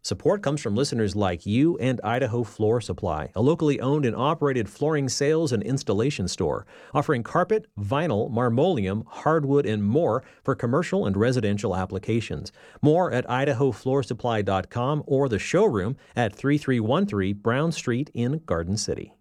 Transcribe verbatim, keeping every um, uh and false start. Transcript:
Support comes from listeners like you and Idaho Floor Supply, a locally owned and operated flooring sales and installation store, offering carpet, vinyl, marmoleum, hardwood, and more for commercial and residential applications. More at idaho floor supply dot com or the showroom at thirty-three thirteen Brown Street in Garden City.